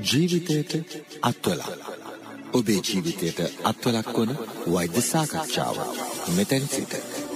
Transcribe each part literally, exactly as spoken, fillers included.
ජීවිතයට අත්වලක්. ඔබේ ජීවිතයට අත්වලක් වන වෛද්‍ය සාකච්ඡාව මෙතැන් සිට.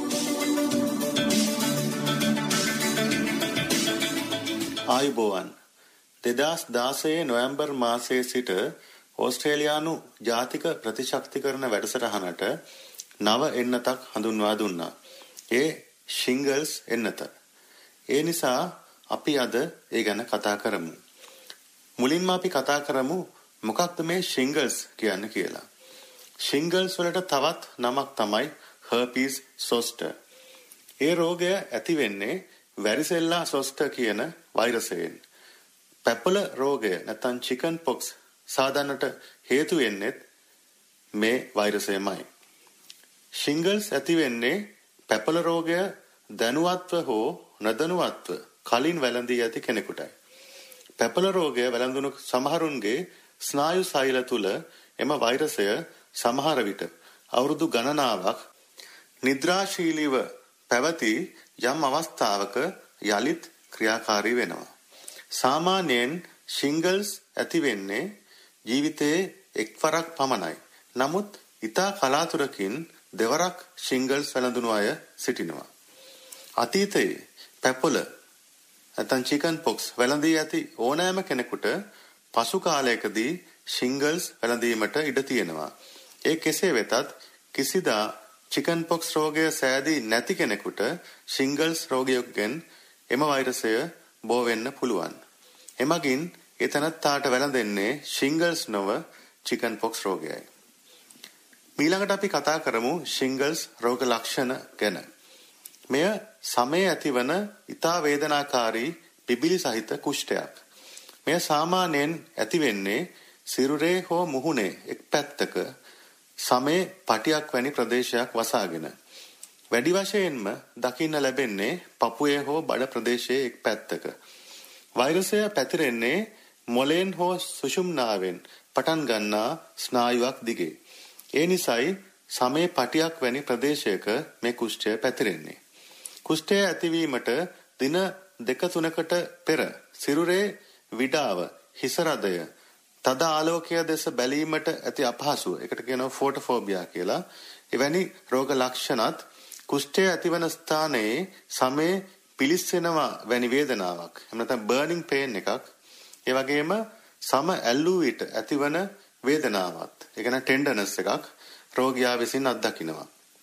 ආයුබෝවන්. දෙදහස් දාසයේ නොවැම්බර් මාසයේ සිට ඕස්ට්‍රේලියානු ජාතික ප්‍රතිශක්තිකරණ වැඩසටහනට නව එන්නතක් හඳුන්වා දුන්නා. ඒ ශිංගල්ස් එන්නත. ඒ නිසා අපි අද ඒ ගැන කතා කරමු. මුලින්ම අපි කතා කරමු මොකක්ද මේ ශිංගල්ස් කියන්නේ කියලා. ශිංගල්ස් වලට තවත් නමක් තමයි හර්පීස් සොස්ටර්. ඒ රෝගය ඇති වෙන්නේ වැරිසෙල්ලා සොස්ටර් කියන වෛරසයෙන්. පැපල රෝගය නැත්නම් චිකන් පොක්ස් සාධනට හේතු වෙන්නේ මේ වෛරසයමයි. ශිංගල්ස් ඇති වෙන්නේ පැපල රෝගය දැනුවත්ව හෝ නොදැනුවත්ව කලින් වැළඳී ඇති කෙනෙකුටයි. පැපල රෝගය වැළඳුණු සමහරුන්ගේ ස්නායු සෛල තුල එම වෛරසය සමහර විට අවුරුදු ගණනාවක් නිද්‍රාශීලීව පැවති යම් අවස්ථාවක යලිත් ක්‍රියාකාරී වෙනවා. සාමාන්‍යයෙන් ශිංගල්ස් ඇති වෙන්නේ ජීවිතයේ එක්වරක් පමණයි. නමුත් ඉතා කලාතුරකින් දෙවරක් ශිංගල්ස් වැළඳුණු අය සිටිනවා. අතීතයේ පැපොල නැත්නම් චිකන් පොක්ස් වැළඳී ඇති ඕනෑම කෙනෙකුට පසු කාලයකදී ශිංගල්ස් වැළඳීමට ඉඩ තියෙනවා. ඒ කෙසේ වෙතත් කිසිදා චිකන් පොක්ස් රෝගය සෑදී නැති කෙනෙකුට ශිංගල්ස් රෝගයෙන් එම වෛරසය බෝ වෙන්න පුළුවන්. එමගින් ඒ තැනත්තාට වැළඳෙන්නේ ශිංගල්ස් නොව චිකන් පොක්ස් රෝගයයි. ඊළඟට අපි කතා කරමු ශිංගල්ස් රෝග ලක්ෂණ ගැන. මෙය සමේ ඇතිවන ඉතා වේදනාකාරී පිබිලි සහිත කුෂ්ඨයක්. මෙය සාමාන්‍යයෙන් ඇති වෙන්නේ සිරුරේ හෝ මුහුණේ එක් පැත්තක සමේ පටියක් වැනි ප්‍රදේශයක් වසාගෙන. වැඩි වශයෙන්ම දකින්න ලැබෙන්නේ පපුවේ හෝ බඩ ප්‍රදේශයේ එක් පැත්තක. වෛරසය පැතිරෙන්නේ මොලෙන් හෝ සුෂුම්නාවෙන් පටන් ගන්නා ස්නායුවක් දිගේ. ඒ නිසායි සමේ පටියක් වැනි ප්‍රදේශයක මේ කුෂ්ඨය පැතිරෙන්නේ. කුෂ්ඨය ඇතිවීමට දින දෙක තුනකට පෙර සිරුරේ විඩාව, හිස රදය, තද ආලෝකය දෙස බැලීමට ඇති අපහසුව, ඒකට කියනවා ෆෝටෝෆෝබියා කියලා. එවැනි රෝග ලක්ෂණත් කුෂ්ඨය ඇතිවන ස්ථානයේ සමේ පිලිස්සෙනවා වැනි වේදනාවක්, එහෙම නැත්නම් බර්නින් පේන් එකක්, ඒ වගේම සම ඇල්ලූ විට ඇතිවන වේදනාවක්, ඒ කියන්නේ ටෙන්ඩර්නස් එකක් රෝගියා විසින් අත්දකිනවා.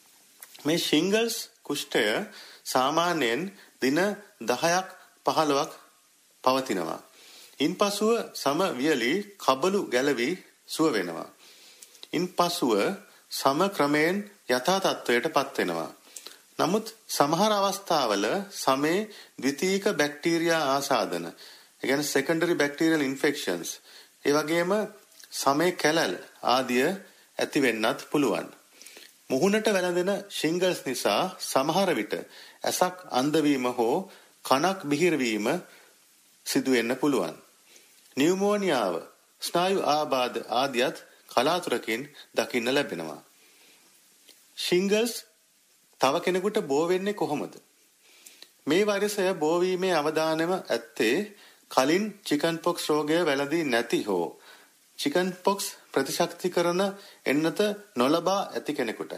මේ ශිංගල්ස් කුෂ්ඨය සාමාන්‍යයෙන් දින දහයක් පහළොවක් පවතිනවා. ඉන්පසුව සම වියලි කබලු ගැලවි සුව වෙනවා. ඉන්පසුව සම ක්‍රමයෙන් යථා තත්වයට පත් වෙනවා. නමුත් සමහර අවස්ථාවල සමේ ද්විතීයික බැක්ටීරියා ආසාදන, ඒ කියන්නේ secondary bacterial infections, ඒ වගේම සමේ කැලල් ආදිය ඇති වෙන්නත් පුළුවන්. මුහුණට වැළඳෙන ශිංගල්ස් නිසා සමහර විට ඇසක් අන්ධ වීම හෝ කනක් බිහිර වීම සිදු වෙන්න පුළුවන්. නියුමෝනියාව, ස්නායු ආබාධ ආදියත් කලාතුරකින් දකින්න ලැබෙනවා. ශිංගල්ස් තව කෙනෙකුට බෝ වෙන්නේ කොහොමද? මේ වෛරසය බෝ වීමේ අවදානම ඇත්තේ කලින් චිකන් පොක්ස් රෝගය වැළඳී නැති හෝ චිකන් පොක්ස් ප්‍රතිශක්තිකරණ එන්නත නොලබා ඇති කෙනෙකුටයි.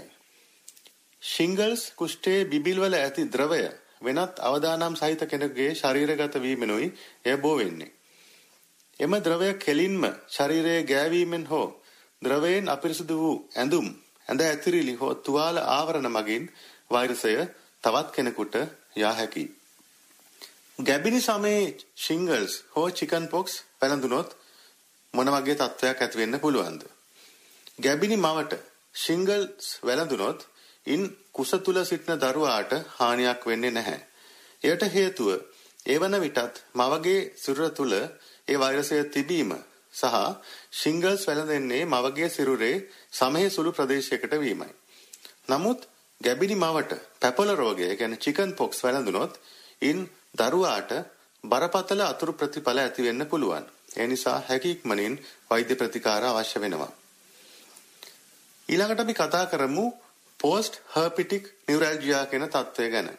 ශිංගල්ස් කුෂ්ඨයේ බිබිල්වල ඇති ද්‍රවය වෙනත් අවදානම් සහිත කෙනෙකුගේ ශරීරගත වීමෙනුයි එය බෝ වෙන්නේ. එම ද්‍රවය කෙලින්ම ශරීරයේ ගෑවීමෙන් හෝ ද්‍රවයෙන් අපිරිසුදු වූ ඇඳුම්, ඇඳ ඇතිරිලි හෝ තුවාල ආවරණ මගින් වෛරසය තවත් කෙනෙකුට යා හැකියි. ගැබිනි සමයේ ශිංගල්ස් හෝ චිකන් පොක්ස් වැළඳුනොත් මොන වගේ තත්ත්වයක් ඇති වෙන්න පුළුවන්ද? ගැබිනි මවට ශිංගල්ස් වැළඳුනොත් ඉන් කුස තුල සිටින දරුවාට හානියක් වෙන්නේ නැහැ. එයට හේතුව ඒ වන විටත් මවගේ සිරුර තුල ඒ වෛරසය තිබීම සහ ශිංගල්ස් වැළඳෙන්නේ මවගේ සිරුරේ සමහේ සුළු ප්‍රදේශයකට වීමයි. නමුත් ගැබිනි මවට පැපොල රෝගය, ඒ කියන්නේ චිකන් පොක්ස් වැළඳුනොත් ඉන් දරුවාට බරපතල අතුරු ප්‍රතිඵල ඇති වෙන්න පුළුවන්. ඒ නිසා හැකි ඉක්මනින් වෛද්‍ය ප්‍රතිකාර අවශ්‍ය වෙනවා. ඊළඟට අපි කතා කරමු පෝස්ට් හර්පිටික් නියුරැල්ජියා කියන තත්ත්වය ගැන.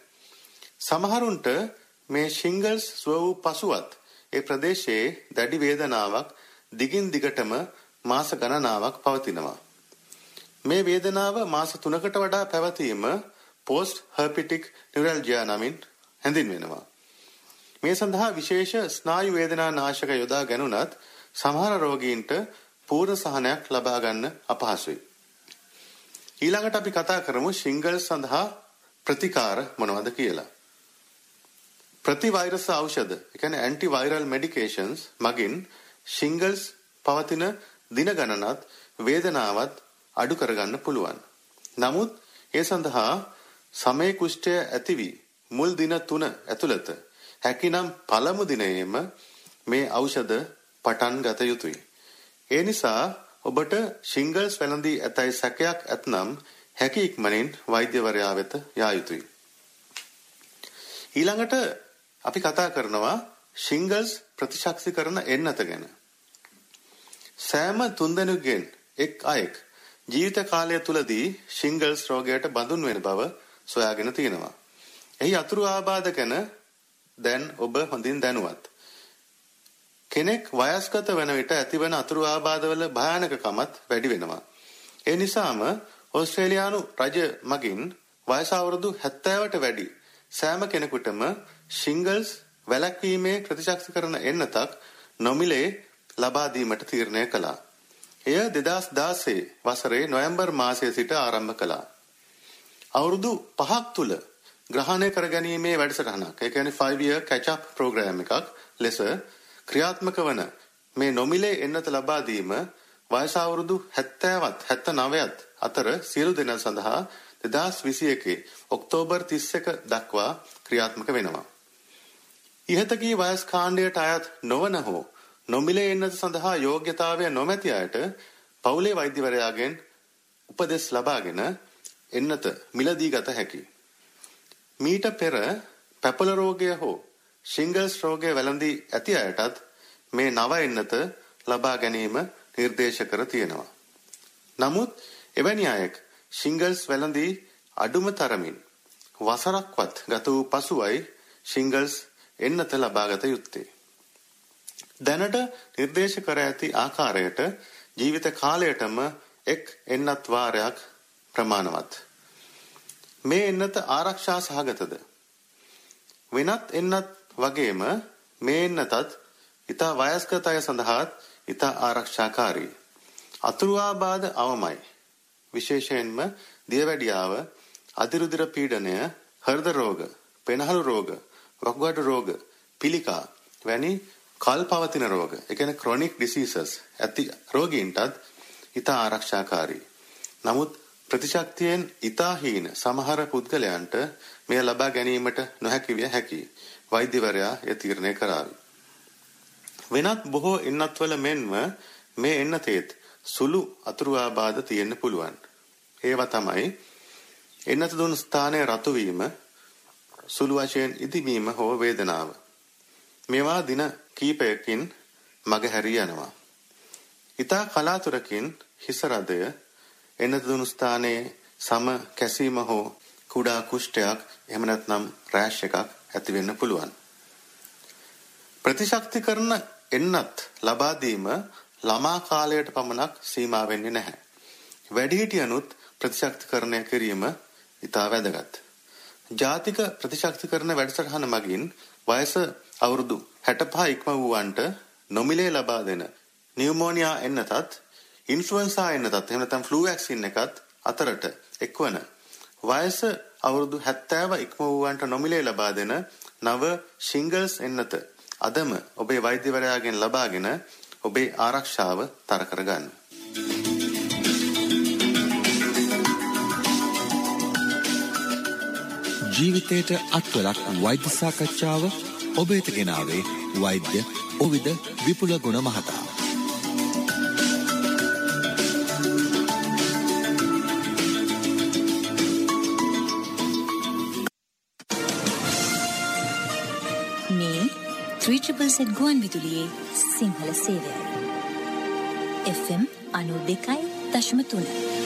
සමහරුන්ට මේ ශිංගල්ස් සුව වූ පසුවත් ඒ ප්‍රදේශයේ දැඩි වේදනාවක් දිගින් දිගටම මාස ගණනාවක් පවතිනවා. මේ වේදනාව මාස තුනකට වඩා පැවතීම post herpetic neuralgia නමින් හැඳින්වෙනවා. මේ සඳහා විශේෂ ස්නායු වේදනා නාශක යොදා ගැනුණත් සමහර රෝගීන්ට පූර්ණ සහනයක් ලබා ගන්න අපහසුයි. ඊළඟට අපි කතා කරමු shingles සඳහා ප්‍රතිකාර මොනවද කියලා. ප්‍රතිවෛරස ඖෂධ, ඒ කියන්නේ antiviral medications මගින් shingles පවතින දින ගණනත් වේදනාවත් අඩු කරගන්න පුළුවන්. නමුත් ඒ සඳහා සමේ කුෂ්ඨය ඇති වී මුල් දින තුන ඇතුළත හැකිනම් පළමු දිනයේම මේ ඖෂධ පටන් ගත යුතුයි. ඒ නිසා ඔබට shingles වැළඳී ඇතැයි සැකයක් ඇතනම් හැකි ඉක්මනින් වෛද්‍යවරයා වෙත යා යුතුයි. ඊළඟට අපි කතා කරනවා shingles ප්‍රතිශක්ති කරන එන්නත ගැන. සෑම තුන්දෙනෙකුගෙන් එක් අයෙක් ජීවිත කාලය තුලදී shingles රෝගයට බඳුන් වෙන බව සොයාගෙන තියෙනවා. එහි අතුරු ආබාධ ගැන දැන් ඔබ හොඳින් දැනුවත්. කෙනෙක් වයස්ගත වන විට ඇතිවන අතුරු ආබාධවල භයානකකමත් වැඩි වෙනවා. ඒ නිසාම ඕස්ට්‍රේලියානු රජ මගින් වයස අවුරුදු හැත්තෑවට වැඩි සෑම කෙනෙකුටම shingles වැළැක්වීමේ ප්‍රතිශක්ති කරන එන්නතක් නොමිලේ ලබා දීමට තීරණය කළා. එය දෙදහස් දාසය වසරේ නොවැම්බර් මාසයේ සිට ආරම්භ කළා. අවුරුදු පහක් තුල ග්‍රහණය කර ගැනීමේ වැඩසටහනක්, ඒ කියන්නේ five year catch up program එකක් ලෙස ක්‍රියාත්මක වන මේ නොමිලේ එන්නත ලබා දීම වයස අවුරුදු හැත්තෑවත් හැත්තනවයත් අතර සියලු දෙනා සඳහා දෙදහස් විසි එකේ ඔක්තෝබර් තිස් එක දක්වා ක්‍රියාත්මක වෙනවා. ඉහත කී වයස් කාණ්ඩයට අයත් නොවන හෝ නොමිලේ එන්නත සඳහා යෝග්‍යතාවය නොමැති අයට පවුලේ වෛද්‍යවරයාගෙන් උපදෙස් ලබාගෙන එන්නත මිලදී ගත හැකියි. මීට පෙර පැපල රෝගය හෝ shingles රෝගය වැළඳී ඇති අයටත් මේ නව එන්නත ලබා ගැනීම නිර්දේශ කර තියෙනවා. නමුත් එවැනි අයෙක් shingles වැළඳී අඩුම තරමින් වසරක්වත් ගත වූ පසුවයි shingles එන්නත ලබාගත යුත්තේ. දැනට නිර්දේශ කර ඇති ආකාරයට ජීවිත කාලයටම එක් එන්නත් වාරයක් ප්‍රමාණවත්. මේ එන්නත ආරක්ෂා සහගතද? වෙනත් එන්නත් වගේම මේ එන්නතත් ඉතා වයස්ගත අය සඳහාත් ඉතා ආරක්ෂාකාරී. අතුරු ආබාධ අවමයි. විශේෂයෙන්ම දියවැඩියාව, අතිරුධිර පීඩනය, හෘද රෝග, පෙනහළු රෝග, වකුගඩු රෝග, පිළිකා වැනි කල් පවතින රෝග, ඒ කියන්නේ chronic diseases ඇති රෝගීන්ටත් ඉතා ආරක්ෂාකාරී. නමුත් ප්‍රතිශක්තියෙන් ඉතා හීන සමහර පුද්ගලයන්ට මෙය ලබා ගැනීමට නොහැකි විය හැකියි. වෛද්‍යවරයා එය තීරණය කරાવી. වෙනත් බොහෝ එන්නත්වල මෙන්ම මේ එන්නතේත් සුළු අතුරු ආබාධ තියෙන්න පුළුවන්. ඒවා තමයි එන්නත දුන් ස්ථානයේ රතු වීම, සුළු වශයෙන් ඉදිමීම හෝ වේදනාව. මේවා දින කීපයකින් මගහැරී යනවා. ඊතා කලාතුරකින් හිස රදය, එන්නත දුන් ස්ථානයේ සම කැසීම හෝ කුඩා කුෂ්ඨයක්, එහෙම නැත්නම් රෑෂ් එකක් ඇති වෙන්න පුළුවන්. ප්‍රතිශක්ති කරන එන්නත් ලබා දීම ළමා කාලයට පමණක් සීමා වෙන්නේ නැහැ. වැඩිහිටියනුත් ප්‍රතිශක්තිකරණය කිරීම ඉතා වැදගත්. ජාතික ප්‍රතිශක්තිකරණ වැඩසටහන මගින් වයස අවුරුදු හැටපහ ඉක්ම වූවන්ට නොමිලේ ලබා දෙන නියුමෝනියා එන්නතත්, ඉන්ෆ්ලුවෙන්සා එන්නතත්, එහෙම නැත්නම් ෆ්ලූ වැක්සින් එකත් අතරට එක්වන වයස අවුරුදු හැත්තෑව ඉක්ම වූවන්ට නොමිලේ ලබා දෙන නව shingles එන්නත අදම ඔබේ වෛද්‍යවරයාගෙන් ලබාගෙන ඔබේ ආරක්ෂාව තර කරගන්න. ජීවිතයට අත්වලක් වෛද්‍ය සාකච්ඡාව ඔබ වෙත ගෙනාවේ වෛද්‍ය ඔවිද විපුල ගුණ මහතා. මේ ත්‍රී ට්‍රිපල් සෙට් ගුවන් විදුලියේ සිංහල සේවයයි. එෆ් එම් අනූ දෙකයි දශම තුන.